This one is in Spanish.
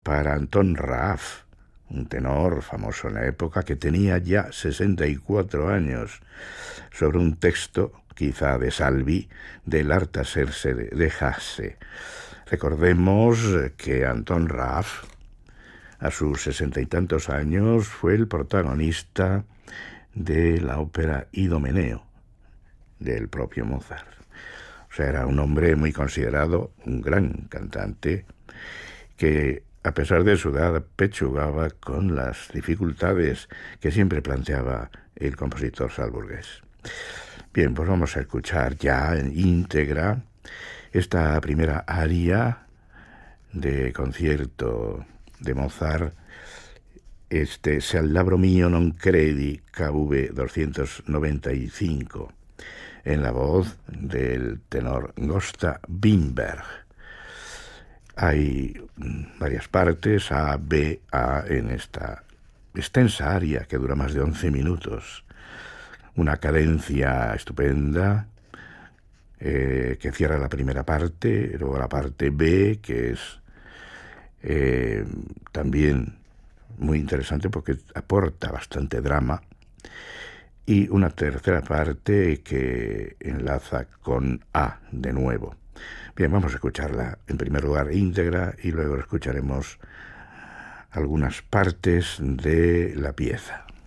para Anton Raaf, un tenor famoso en la época que tenía ya 64 años, sobre un texto, quizá de Salvi, del Artaserse de Hasse. Recordemos que Anton Raaf, a sus 60 y tantos años, fue el protagonista de la ópera Idomeneo, del propio Mozart. O sea, era un hombre muy considerado, un gran cantante, que a pesar de su edad pechugaba con las dificultades que siempre planteaba el compositor salzburgués. Bien, pues vamos a escuchar ya en íntegra esta primera aria de concierto de Mozart, Se al labro mio non credi, KV 295, en la voz del tenor Gösta Winberg. Hay varias partes, A, B, A, en esta extensa aria que dura más de 11 minutos. Una cadencia estupenda que cierra la primera parte, luego la parte B, que es también muy interesante porque aporta bastante drama, y una tercera parte que enlaza con A de nuevo. Bien, vamos a escucharla en primer lugar íntegra y luego escucharemos algunas partes de la pieza.